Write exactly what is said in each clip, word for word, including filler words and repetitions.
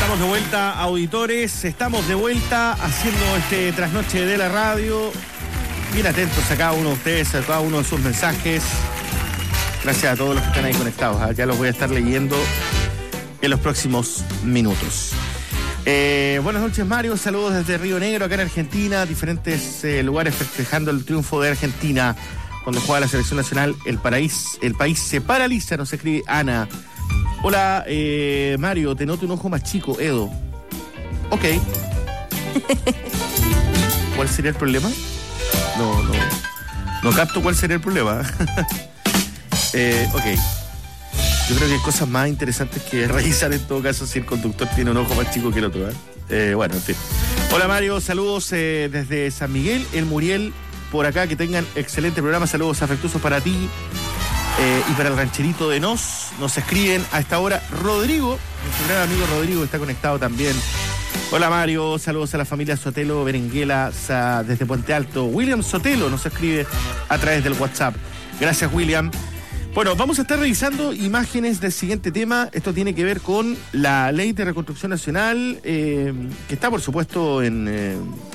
Estamos de vuelta, auditores, estamos de vuelta haciendo este trasnoche de la radio. Bien atentos a cada uno de ustedes, a cada uno de sus mensajes. Gracias a todos los que están ahí conectados, ¿eh? Ya los voy a estar leyendo en los próximos minutos. Eh, buenas noches, Mario, saludos desde Río Negro, acá en Argentina, diferentes eh, lugares festejando el triunfo de Argentina. Cuando juega la selección nacional, el, paraíso, el país se paraliza, nos escribe Ana. Hola, eh, Mario, te noto un ojo más chico, Edo. Ok. ¿Cuál sería el problema? No, no. No capto cuál sería el problema. eh, ok. Yo creo que hay cosas más interesantes que revisar en todo caso si el conductor tiene un ojo más chico que el otro, ¿eh? Eh, bueno, en fin. Hola, Mario, saludos eh, desde San Miguel, el Muriel, por acá, que tengan excelente programa. Saludos afectuosos para ti. Eh, y para el rancherito de Nos, nos escriben a esta hora Rodrigo, nuestro gran amigo Rodrigo, que está conectado también. Hola, Mario, saludos a la familia Sotelo Berenguela sa, desde Puente Alto. William Sotelo nos escribe a través del WhatsApp. Gracias, William. Bueno, vamos a estar revisando imágenes del siguiente tema. Esto tiene que ver con la Ley de Reconstrucción Nacional, eh, que está, por supuesto, en eh,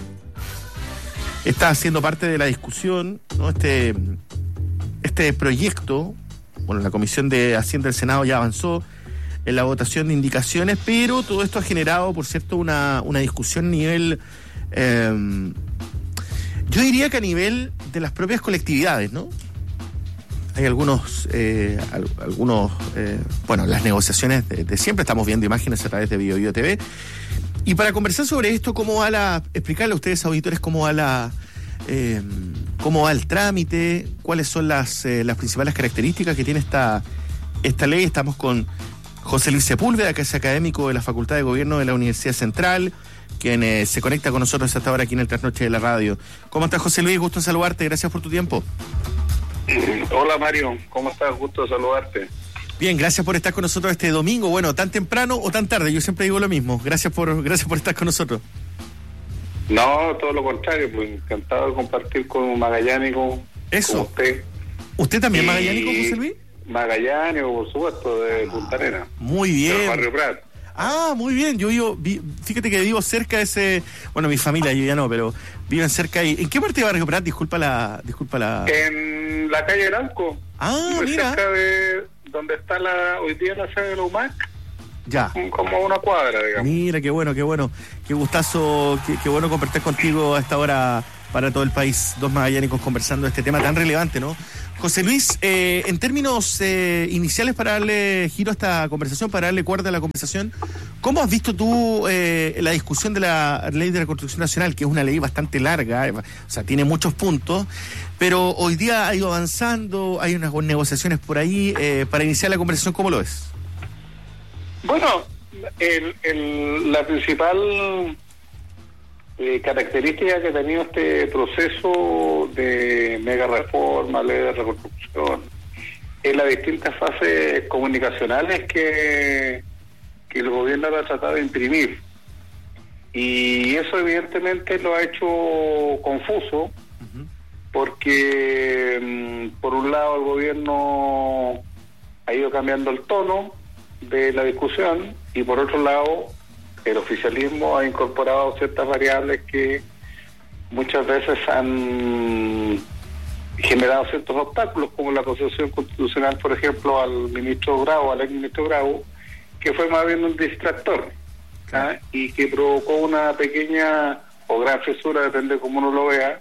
está siendo parte de la discusión, ¿no? Este... Este proyecto, bueno, la Comisión de Hacienda del Senado ya avanzó en la votación de indicaciones, pero todo esto ha generado, por cierto, una, una discusión a nivel, eh, yo diría que a nivel de las propias colectividades, ¿no? Hay algunos, eh, algunos eh, bueno, las negociaciones de, de siempre, estamos viendo imágenes a través de Bio Bio T V, y para conversar sobre esto, cómo va la, explicarle a ustedes, auditores, cómo va la... Eh, cómo va el trámite, cuáles son las, eh, las principales características que tiene esta, esta ley. Estamos con José Luis Sepúlveda, que es académico de la Facultad de Gobierno de la Universidad Central, quien eh, se conecta con nosotros hasta ahora aquí en el Trasnoche de la Radio. ¿Cómo estás, José Luis? Gusto en saludarte, gracias por tu tiempo. Hola, Mario, ¿cómo estás? Gusto de saludarte. Bien, gracias por estar con nosotros este domingo. Bueno, tan temprano o tan tarde, yo siempre digo lo mismo. Gracias por, gracias por estar con nosotros. No, todo lo contrario, pues encantado de compartir con un magallánico. Eso. Como usted. ¿Usted también y... magallánico, José Luis? Magallánico, por supuesto, de Punta Arenas. Muy bien. Del Barrio Prat. Ah, muy bien. Yo vivo, vi, fíjate que vivo cerca de ese, bueno, mi familia, yo ya no, pero viven cerca ahí. ¿En qué parte de Barrio Prat? Disculpa la, disculpa la. En la calle Arauco. Ah, muy mira. Cerca de donde está la hoy día la sede de la U M A C. Ya. Como una cuadra, digamos. Mira, qué bueno, qué bueno. Qué gustazo, qué, qué bueno compartir contigo a esta hora para todo el país. Dos magallánicos conversando de este tema tan relevante, ¿no? José Luis, eh, en términos eh, iniciales para darle giro a esta conversación, para darle cuerda a la conversación, ¿cómo has visto tú eh, la discusión de la Ley de Reconstrucción Nacional, que es una ley bastante larga, eh, o sea, tiene muchos puntos, pero hoy día ha ido avanzando, hay unas negociaciones por ahí, eh, para iniciar la conversación, ¿cómo lo ves? Bueno, el, el, la principal eh, característica que ha tenido este proceso de mega reforma, ley de reconstrucción, es las distintas fases comunicacionales que, que el gobierno ha tratado de imprimir. Y eso evidentemente lo ha hecho confuso, uh-huh. porque por un lado el gobierno ha ido cambiando el tono de la discusión y por otro lado el oficialismo ha incorporado ciertas variables que muchas veces han generado ciertos obstáculos, como la acusación constitucional, por ejemplo, al ministro Grau, al ex ministro Grau, que fue más bien un distractor, ¿ah? Y que provocó una pequeña o gran fisura, depende de cómo uno lo vea,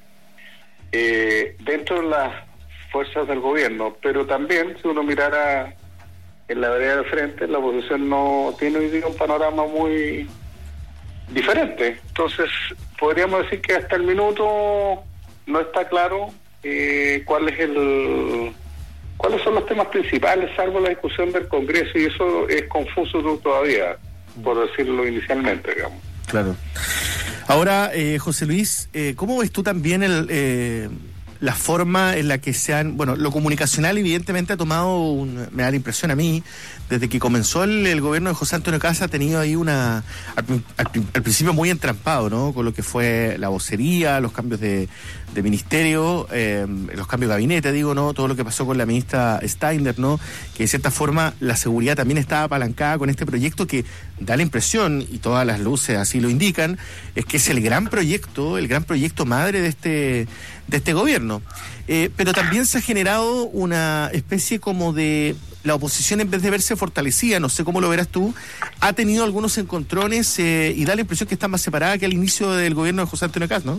eh, dentro de las fuerzas del gobierno. Pero también, si uno mirara en la vereda de frente, la oposición no tiene hoy día un panorama muy diferente. Entonces, podríamos decir que hasta el minuto no está claro eh, cuál es el cuáles son los temas principales, salvo la discusión del Congreso, y eso es confuso todavía, por decirlo inicialmente, digamos. Claro. Ahora, eh, José Luis, eh, ¿cómo ves tú también el... Eh... la forma en la que se han, bueno, lo comunicacional evidentemente ha tomado, un, me da la impresión a mí, desde que comenzó el, el gobierno de José Antonio Caz ha tenido ahí una, al, al, al principio muy entrampado, ¿no? Con lo que fue la vocería, los cambios de, de ministerio, eh, los cambios de gabinete, digo, ¿no? Todo lo que pasó con la ministra Steiner, ¿no? Que de cierta forma la seguridad también estaba apalancada con este proyecto que da la impresión, y todas las luces así lo indican, es que es el gran proyecto, el gran proyecto madre de este, de este gobierno. Eh, pero también se ha generado una especie como de... La oposición, en vez de verse fortalecida, no sé cómo lo verás tú, ha tenido algunos encontrones eh, y da la impresión que está más separada que al inicio del gobierno de José Antonio Caz, ¿no?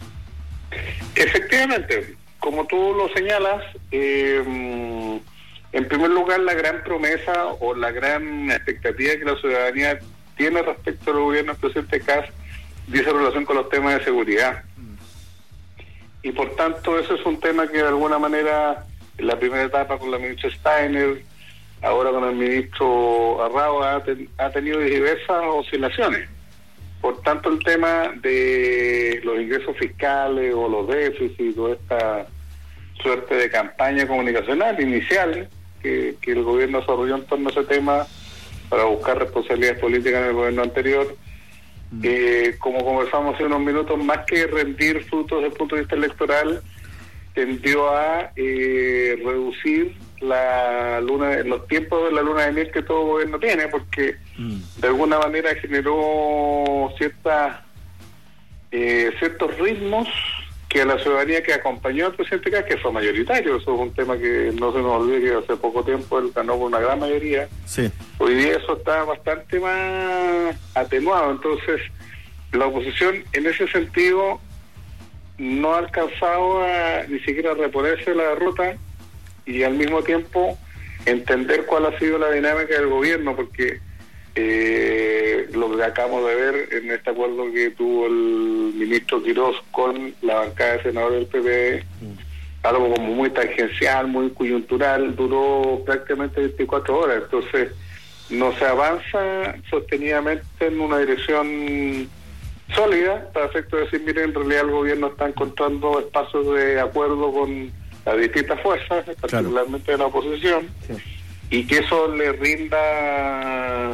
Efectivamente, como tú lo señalas, eh, en primer lugar, la gran promesa o la gran expectativa que la ciudadanía tiene respecto al gobierno del presidente Caz dice relación con los temas de seguridad. Y por tanto, eso es un tema que de alguna manera, en la primera etapa con la ministra Steiner, ahora con el ministro Arrao, ha, ten, ha tenido diversas oscilaciones. Por tanto, el tema de los ingresos fiscales o los déficits o esta suerte de campaña comunicacional inicial que, que el gobierno desarrolló en torno a ese tema para buscar responsabilidades políticas en el gobierno anterior, mm. eh, como conversamos hace unos minutos, más que rendir frutos desde el punto de vista electoral, tendió a eh, reducir la luna, los tiempos de la luna de miel que todo gobierno tiene, porque mm. de alguna manera generó ciertas eh, ciertos ritmos que a la ciudadanía que acompañó al presidente Caz, que fue mayoritario, eso es un tema que no se nos olvide que hace poco tiempo él ganó por una gran mayoría, sí. Hoy día eso está bastante más atenuado, entonces la oposición en ese sentido no ha alcanzado a ni siquiera a reponerse la derrota y al mismo tiempo entender cuál ha sido la dinámica del gobierno, porque eh, lo que acabamos de ver en este acuerdo que tuvo el ministro Quirós con la bancada de senadores del P P D, mm. algo como muy tangencial, muy coyuntural, duró prácticamente veinticuatro horas, entonces no se avanza sostenidamente en una dirección sólida, para efecto de decir, miren, en realidad el gobierno está encontrando espacios de acuerdo con las distintas fuerzas, particularmente claro. de la oposición, sí. y que eso le rinda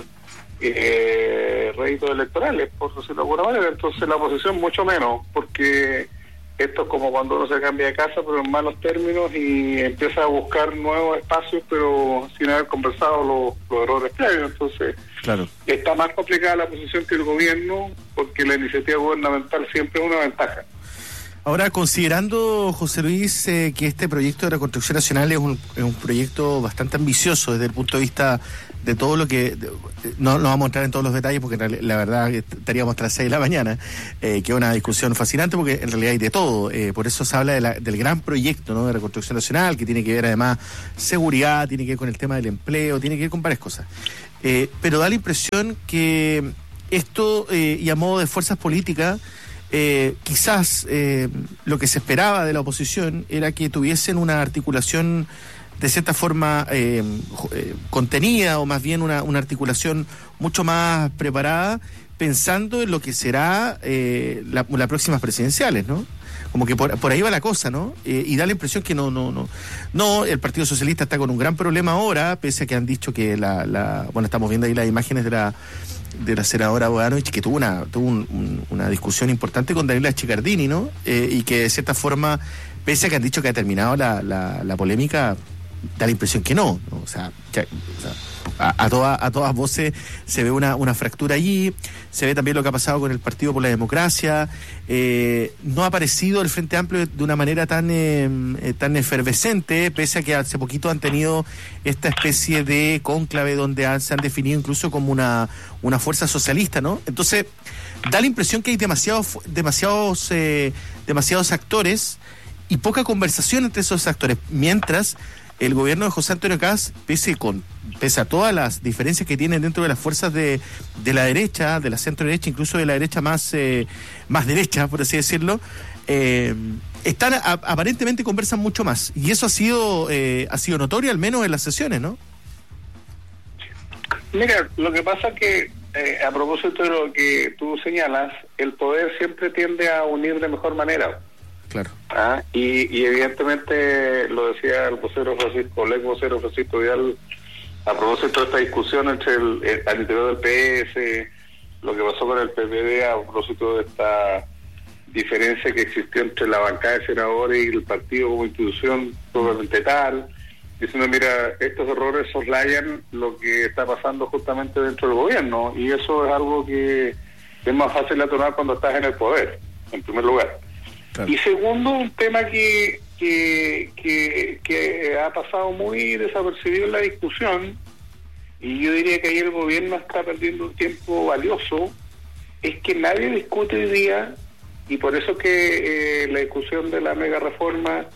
eh, réditos electorales, por decirlo de alguna manera. Entonces la oposición mucho menos, porque esto es como cuando uno se cambia de casa, pero en malos términos, y empieza a buscar nuevos espacios, pero sin haber conversado los, los errores previos. Entonces claro. está más complicada la posición que el gobierno, porque la iniciativa gubernamental siempre es una ventaja. Ahora, considerando, José Luis, eh, que este proyecto de reconstrucción nacional es un, es un proyecto bastante ambicioso desde el punto de vista de todo lo que... De, no, no vamos a entrar en todos los detalles porque la, la verdad estaríamos hasta las seis de la mañana, eh, que es una discusión fascinante porque en realidad hay de todo. Eh, por eso se habla de la, del gran proyecto, ¿no?, de reconstrucción nacional, que tiene que ver además seguridad, tiene que ver con el tema del empleo, tiene que ver con varias cosas. Eh, pero da la impresión que esto, eh, y a modo de fuerzas políticas, Eh, quizás eh, lo que se esperaba de la oposición era que tuviesen una articulación de cierta forma eh, eh, contenida, o más bien una, una articulación mucho más preparada, pensando en lo que será eh, la, las próximas presidenciales, ¿no? Como que por, por ahí va la cosa, ¿no? Eh, y da la impresión que no, no, no. No, el Partido Socialista está con un gran problema ahora, pese a que han dicho que la, la bueno, estamos viendo ahí las imágenes de la de la senadora Bogdanovich, que tuvo una tuvo un, un, una discusión importante con Daniela Chicardini, ¿no? Eh, y que de cierta forma, pese a que han dicho que ha terminado la, la, la polémica, da la impresión que no, ¿no? O sea, que, o sea a, a, toda, a todas voces se ve una, una fractura allí, se ve también lo que ha pasado con el Partido por la Democracia, eh, no ha aparecido el Frente Amplio de una manera tan eh, tan efervescente, pese a que hace poquito han tenido esta especie de cónclave donde han, se han definido incluso como una, una fuerza socialista, ¿no? Entonces, da la impresión que hay demasiados, demasiados, eh, demasiados actores y poca conversación entre esos actores, mientras el gobierno de José Antonio Caz, pese con pese a todas las diferencias que tienen dentro de las fuerzas de, de la derecha, de la centro derecha, incluso de la derecha más eh, más derecha, por así decirlo, eh, están a, aparentemente conversan mucho más, y eso ha sido eh, ha sido notorio, al menos en las sesiones, ¿no? Mira, lo que pasa es que eh, a propósito de lo que tú señalas, el poder siempre tiende a unir de mejor manera. Claro. ¿Ah? Y, y evidentemente, lo decía el vocero Francisco, el ex vocero Francisco Vidal, a propósito de esta discusión entre el, el al interior del P S, lo que pasó con el P P D, a propósito de esta diferencia que existió entre la bancada de senadores y el partido como institución probablemente tal, diciendo, mira, estos errores soslayan lo que está pasando justamente dentro del gobierno, y eso es algo que es más fácil de atorar cuando estás en el poder, en primer lugar. Claro. Y segundo, un tema que, que, que, que ha pasado muy desapercibido en la discusión, y yo diría que ahí el gobierno está perdiendo un tiempo valioso, es que nadie discute hoy día, y por eso que eh, la discusión de la mega reforma,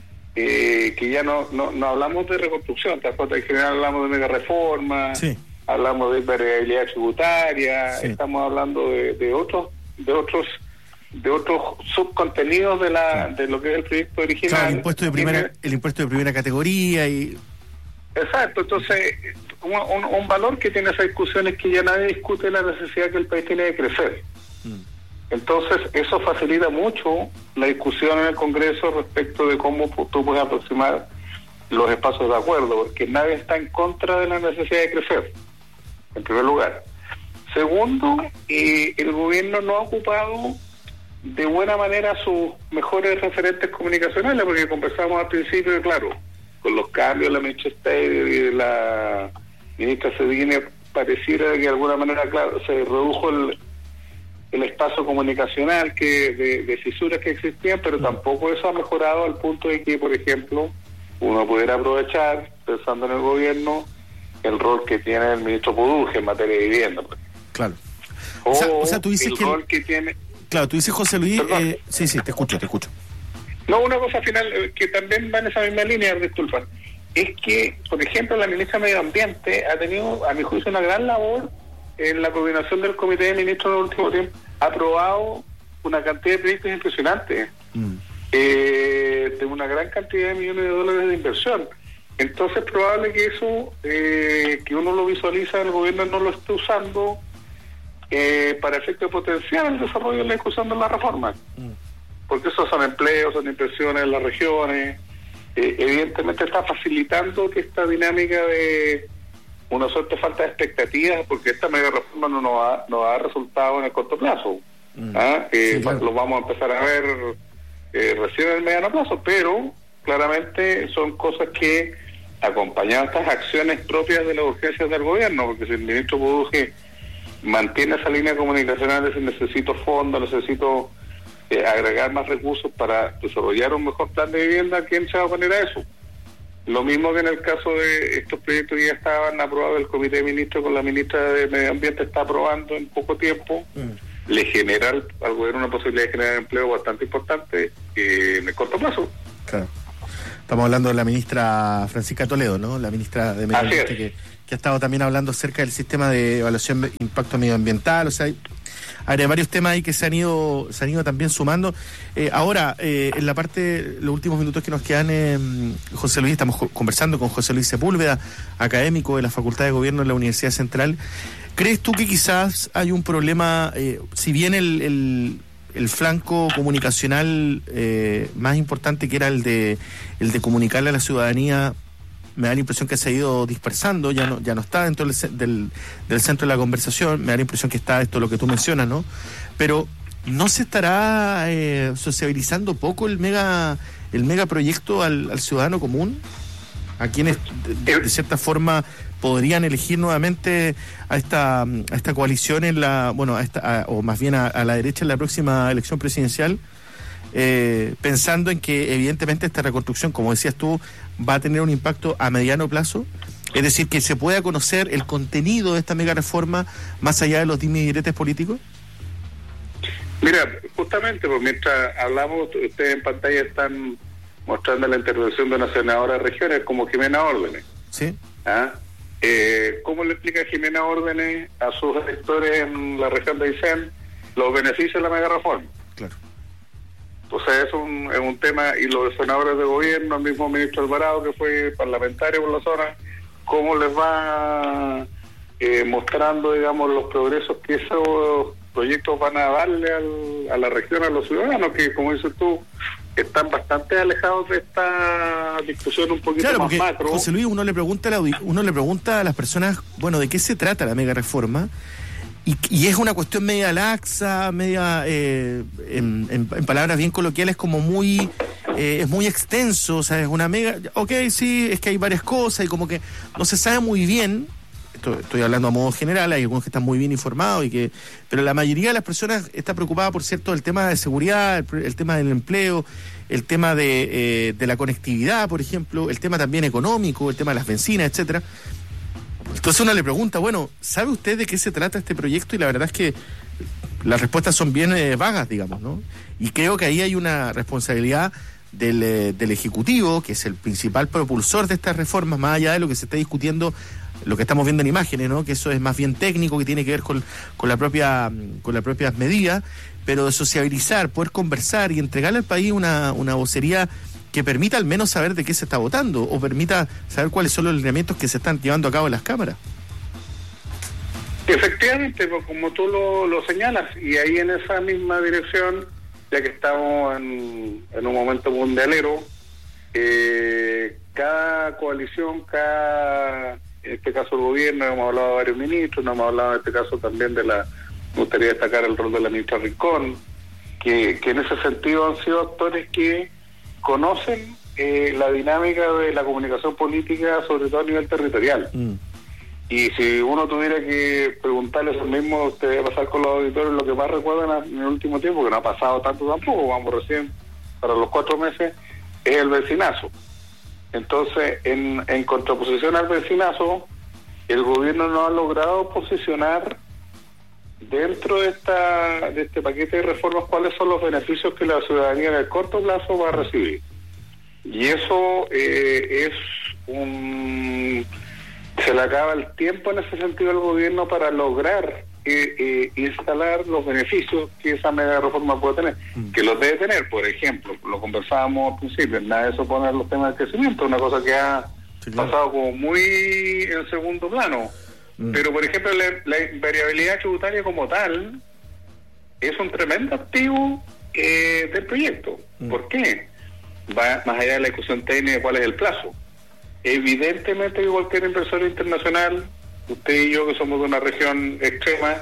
eh, que ya no, no no hablamos de reconstrucción, en general hablamos de mega reforma, sí. Hablamos de variabilidad tributaria, sí. Estamos hablando de, de otros de otros de otros subcontenidos de la claro. de lo que es el proyecto original. Claro, el impuesto de primera el impuesto de primera categoría y exacto, entonces un, un, un valor que tiene esa discusión es que ya nadie discute la necesidad que el país tiene de crecer. Mm. Entonces, eso facilita mucho la discusión en el Congreso respecto de cómo tú puedes aproximar los espacios de acuerdo, porque nadie está en contra de la necesidad de crecer, en primer lugar. Segundo, eh, el gobierno no ha ocupado de buena manera sus mejores referentes comunicacionales, porque conversamos al principio, claro, con los cambios de la ministra Steyer y de la ministra Cedini, pareciera que de alguna manera, claro, se redujo el el espacio comunicacional que de, de fisuras que existían, pero tampoco eso ha mejorado al punto de que, por ejemplo, uno pudiera aprovechar, pensando en el gobierno, el rol que tiene el ministro Poduje en materia de vivienda. Claro. O, o, sea, o sea, tú dices el que rol que tiene... Claro, tú dices, José Luis... Eh, sí, sí, te escucho, te escucho. No, una cosa final que también va en esa misma línea, disculpa, es que, por ejemplo, la ministra de Medio Ambiente ha tenido, a mi juicio, una gran labor en la coordinación del Comité de Ministros en el último tiempo. Ha aprobado una cantidad de proyectos impresionantes, mm. eh, de una gran cantidad de millones de dólares de inversión. Entonces es probable que eso, eh, que uno lo visualiza, el gobierno no lo esté usando eh, para efecto de potenciar el desarrollo de la discusión de la reforma. Mm. Porque esos son empleos, son inversiones en las regiones. Eh, evidentemente está facilitando que esta dinámica de una suerte de falta de expectativas, porque esta mega reforma no nos ha, no ha resultado en el corto plazo. Mm. ¿Ah? Eh, sí, claro. Lo vamos a empezar a ver eh, recién en el mediano plazo, pero claramente son cosas que acompañan estas acciones propias de las urgencias del gobierno, porque si el ministro Poduje mantiene esa línea comunicacional de si necesito fondos, necesito eh, agregar más recursos para desarrollar un mejor plan de vivienda, ¿quién se va a poner a eso? Lo mismo que en el caso de estos proyectos que ya estaban aprobados, el Comité de Ministros con la ministra de Medio Ambiente está aprobando en poco tiempo, mm. le genera al, al gobierno una posibilidad de generar empleo bastante importante eh, en el corto plazo. Claro. Estamos hablando de la ministra Francisca Toledo, ¿no? La ministra de Medio Ambiente que, que ha estado también hablando acerca del sistema de evaluación de impacto medioambiental, o sea, hay, hay varios temas ahí que se han ido se han ido también sumando. Eh, ahora, eh, en la parte, los últimos minutos que nos quedan, eh, José Luis, estamos co- conversando con José Luis Sepúlveda, académico de la Facultad de Gobierno de la Universidad Central. ¿Crees tú que quizás hay un problema, eh, si bien el, el, el flanco comunicacional eh, más importante, que era el de el de comunicarle a la ciudadanía, me da la impresión que se ha ido dispersando, ya no ya no está dentro del, del, del centro de la conversación, me da la impresión que está esto lo que tú mencionas, ¿no? Pero ¿no se estará eh, sociabilizando poco el mega el megaproyecto al, al ciudadano común? A quienes de, de cierta forma podrían elegir nuevamente a esta a esta coalición en la, bueno, a esta, a, o más bien a, a la derecha en la próxima elección presidencial. Eh, pensando en que evidentemente esta reconstrucción, como decías tú, va a tener un impacto a mediano plazo, es decir, que se pueda conocer el contenido de esta mega reforma más allá de los dimes y diretes políticos. Mira, justamente, pues mientras hablamos, ustedes en pantalla están mostrando la intervención de una senadora de regiones como Jimena Órdenes. Sí. ¿Ah? Eh, ¿Cómo le explica Jimena Órdenes a sus electores en la región de Aysén los beneficios de la mega reforma? Claro. O sea, es un, es un tema, y los senadores de gobierno, el mismo ministro Alvarado, que fue parlamentario por la zona, cómo les va eh, mostrando, digamos, los progresos que esos proyectos van a darle al, a la región, a los ciudadanos, que, como dices tú, están bastante alejados de esta discusión un poquito claro, más porque, macro. José Luis, uno le pregunta a la, uno le pregunta a las personas, bueno, ¿de qué se trata la mega reforma? Y, y es una cuestión media laxa, media, eh, en, en, en palabras bien coloquiales, como muy, eh, es muy extenso, o sea, es una mega, ok, sí, es que hay varias cosas y como que no se sabe muy bien. Esto, estoy hablando a modo general, hay algunos que están muy bien informados, y que pero la mayoría de las personas está preocupada, por cierto, el tema de seguridad, el, el tema del empleo, el tema de, eh, de la conectividad, por ejemplo, el tema también económico, el tema de las bencinas, etcétera. Entonces uno le pregunta, bueno, ¿sabe usted de qué se trata este proyecto? Y la verdad es que las respuestas son bien eh, vagas, digamos, ¿no? Y creo que ahí hay una responsabilidad del, eh, del Ejecutivo, que es el principal propulsor de estas reformas, más allá de lo que se está discutiendo, lo que estamos viendo en imágenes, ¿no? Que eso es más bien técnico, que tiene que ver con, con la propia con las propias medidas, pero de sociabilizar, poder conversar y entregarle al país una, una vocería que permita al menos saber de qué se está votando, o permita saber cuáles son los lineamientos que se están llevando a cabo en las cámaras. Efectivamente, pues, como tú lo, lo señalas, y ahí en esa misma dirección, ya que estamos en, en un momento mundialero, eh, cada coalición, cada, en este caso el gobierno, hemos hablado de varios ministros, nos hemos hablado en este caso también de la, me gustaría destacar el rol de la ministra Rincón, que, que en ese sentido han sido actores que conocen eh, la dinámica de la comunicación política, sobre todo a nivel territorial. Mm. Y si uno tuviera que preguntarles lo mismo, usted va a pasar con los auditores, lo que más recuerdan en el último tiempo, que no ha pasado tanto tampoco, vamos recién para los cuatro meses, es el vecinazo. Entonces, en, en contraposición al vecinazo, el gobierno no ha logrado posicionar dentro de esta de este paquete de reformas cuáles son los beneficios que la ciudadanía en el corto plazo va a recibir. Y eso eh, es un... se le acaba el tiempo en ese sentido al gobierno para lograr eh, eh, instalar los beneficios que esa mega reforma puede tener, mm. que los debe tener. Por ejemplo, lo conversábamos al principio, nada de eso poner los temas de crecimiento, una cosa que ha sí, claro. pasado como muy en segundo plano. Mm. Pero, por ejemplo, la, la variabilidad tributaria como tal es un tremendo activo eh, del proyecto. Mm. ¿Por qué? Va más allá de la discusión técnica de cuál es el plazo. Evidentemente que cualquier inversor internacional, usted y yo que somos de una región extrema,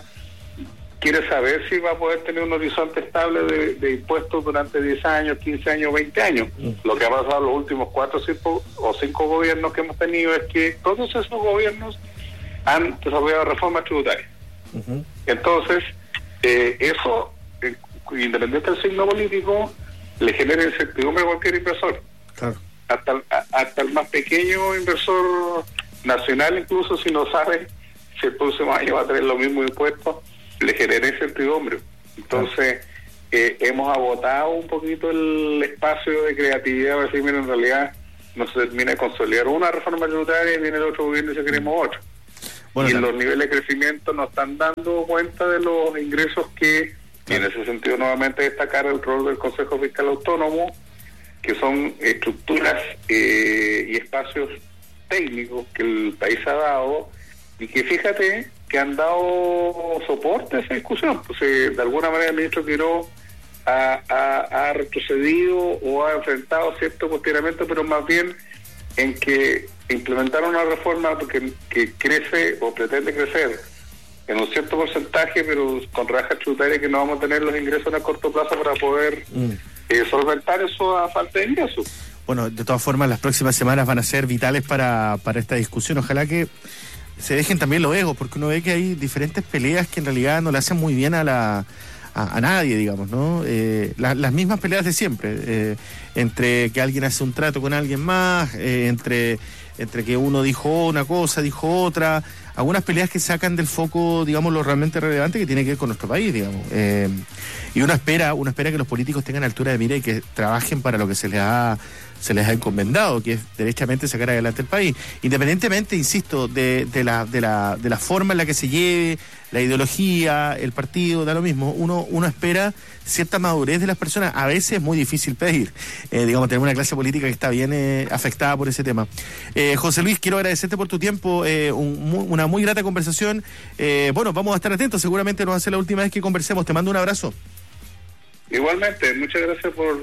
quiere saber si va a poder tener un horizonte estable de, de impuestos durante diez años, quince años, veinte años. Mm. Lo que ha pasado en los últimos cuatro cinco, o cinco gobiernos que hemos tenido es que todos esos gobiernos han desarrollado reformas tributarias. Uh-huh. Entonces, eh, eso, eh, independiente del signo político, le genera incertidumbre a cualquier inversor. Claro. Hasta, hasta el más pequeño inversor nacional, incluso si no sabe si el próximo año va a tener los mismos impuestos, le genera incertidumbre. Entonces, eh, hemos agotado un poquito el espacio de creatividad para decir, mira, en realidad no se termina de consolidar una reforma tributaria y viene el otro gobierno y se queremos otro. Bueno, y también los niveles de crecimiento nos están dando cuenta de los ingresos que, claro. y en ese sentido nuevamente destacar el rol del Consejo Fiscal Autónomo, que son estructuras eh, y espacios técnicos que el país ha dado y que fíjate que han dado soporte a esa discusión. Pues eh, de alguna manera el ministro Quirós ha, ha, ha retrocedido o ha enfrentado cierto cuestionamiento, pero más bien en que implementar una reforma que, que crece o pretende crecer en un cierto porcentaje, pero con rebajas tributarias que no vamos a tener los ingresos a corto plazo para poder mm. eh, solventar eso a falta de ingresos. Bueno, de todas formas, las próximas semanas van a ser vitales para, para esta discusión. Ojalá que se dejen también los egos, porque uno ve que hay diferentes peleas que en realidad no le hacen muy bien a la a, a nadie, digamos, ¿no? Eh, la, las mismas peleas de siempre, eh, entre que alguien hace un trato con alguien más, eh, entre entre que uno dijo una cosa, dijo otra, algunas peleas que sacan del foco, digamos, lo realmente relevante que tiene que ver con nuestro país, digamos. Eh, y uno espera, uno espera que los políticos tengan altura de mira y que trabajen para lo que se les ha se les ha encomendado, que es derechamente sacar adelante el país, independientemente, insisto, de, de la de la de la forma en la que se lleve, la ideología, el partido, da lo mismo. Uno uno espera cierta madurez de las personas. A veces es muy difícil pedir, eh, digamos, tener una clase política que está bien eh, afectada por ese tema. Eh, José Luis, quiero agradecerte por tu tiempo, eh, un, muy, una muy grata conversación. Eh, bueno, vamos a estar atentos, seguramente no va a ser la última vez que conversemos. Te mando un abrazo. Igualmente, muchas gracias por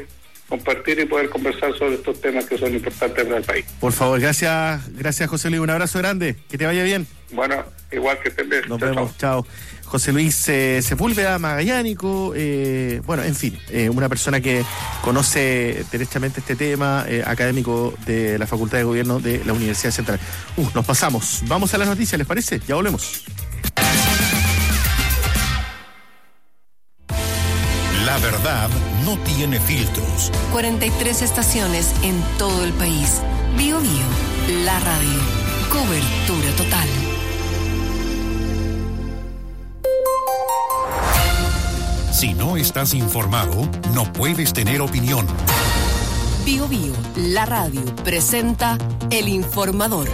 compartir y poder conversar sobre estos temas que son importantes para el país. Por favor, gracias, gracias José Luis, un abrazo grande, que te vaya bien. Bueno, igual que estén bien. Nos chao, vemos, chao. chao. José Luis eh, Sepúlveda, magallánico, eh, bueno, en fin, eh, una persona que conoce derechamente este tema, eh, académico de la Facultad de Gobierno de la Universidad Central. Uh, nos pasamos. Vamos a las noticias, ¿les parece? Ya volvemos. La verdad no tiene filtros. cuarenta y tres estaciones en todo el país. Bio Bio, la radio. Cobertura total. Si no estás informado, no puedes tener opinión. Bio Bio, la radio, presenta El Informador.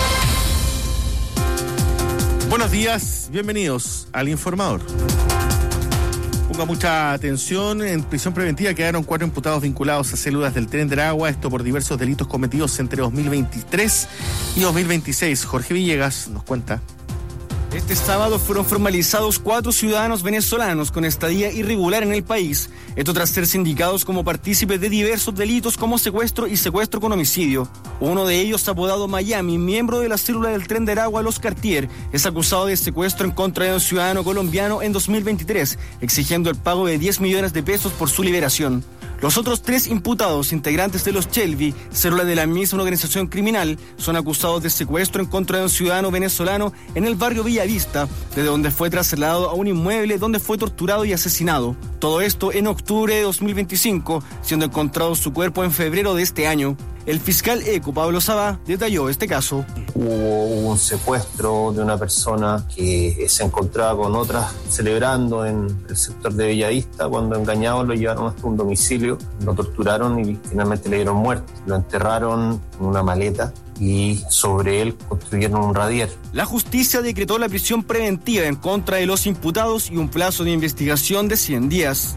Buenos días, bienvenidos al Informador. Ponga mucha atención, en prisión preventiva quedaron cuatro imputados vinculados a células del Tren de Aragua, esto por diversos delitos cometidos entre dos mil veintitrés y dos mil veintiséis. Jorge Villegas nos cuenta. Este sábado fueron formalizados cuatro ciudadanos venezolanos con estadía irregular en el país, esto tras ser sindicados como partícipes de diversos delitos como secuestro y secuestro con homicidio. Uno de ellos, apodado Miami, miembro de la célula del Tren de Aragua Los Cartier, es acusado de secuestro en contra de un ciudadano colombiano en dos mil veintitrés, exigiendo el pago de diez millones de pesos por su liberación. Los otros tres imputados, integrantes de los Shelby, célula de la misma organización criminal, son acusados de secuestro en contra de un ciudadano venezolano en el barrio Villavista, desde donde fue trasladado a un inmueble donde fue torturado y asesinado. Todo esto en octubre de dos mil veinticinco, siendo encontrado su cuerpo en febrero de este año. El fiscal Eco, Pablo Sabá, detalló este caso. Hubo un secuestro de una persona que se encontraba con otras celebrando en el sector de Bellavista. Cuando engañados lo llevaron hasta un domicilio, lo torturaron y finalmente le dieron muerte. Lo enterraron en una maleta y sobre él construyeron un radier. La justicia decretó la prisión preventiva en contra de los imputados y un plazo de investigación de cien días.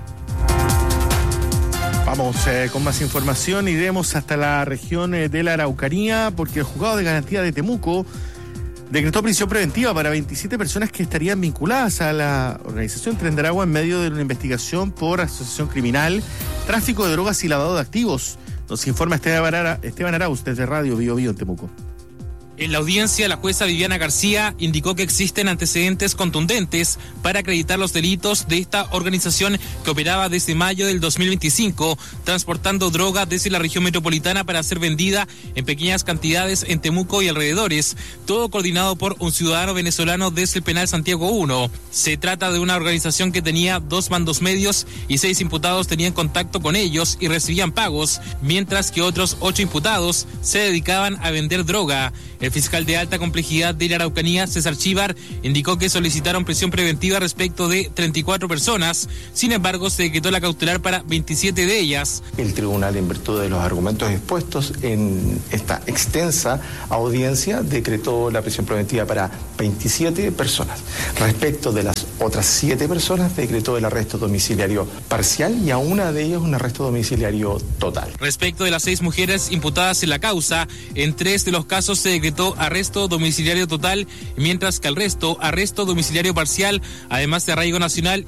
Vamos eh, con más información, iremos hasta la región eh, de la Araucanía porque el juzgado de garantía de Temuco decretó prisión preventiva para veintisiete personas que estarían vinculadas a la organización Tren de Aragua en medio de una investigación por asociación criminal, tráfico de drogas y lavado de activos. Nos informa Esteban, Ara, Esteban Arauz desde Radio Bio Bio en Temuco. En la audiencia, la jueza Viviana García indicó que existen antecedentes contundentes para acreditar los delitos de esta organización que operaba desde mayo del dos mil veinticinco, transportando droga desde la región metropolitana para ser vendida en pequeñas cantidades en Temuco y alrededores, todo coordinado por un ciudadano venezolano desde el penal Santiago uno. Se trata de una organización que tenía dos mandos medios y seis imputados tenían contacto con ellos y recibían pagos, mientras que otros ocho imputados se dedicaban a vender droga. El fiscal de alta complejidad de la Araucanía, César Chívar, indicó que solicitaron prisión preventiva respecto de treinta y cuatro personas. Sin embargo, se decretó la cautelar para veintisiete de ellas. El tribunal, en virtud de los argumentos expuestos en esta extensa audiencia, decretó la prisión preventiva para veintisiete personas. Respecto de las otras siete personas, decretó el arresto domiciliario parcial y a una de ellas un arresto domiciliario total. Respecto de las seis mujeres imputadas en la causa, en tres de los casos se decretó arresto domiciliario total, mientras que al resto, arresto domiciliario parcial, además de arraigo nacional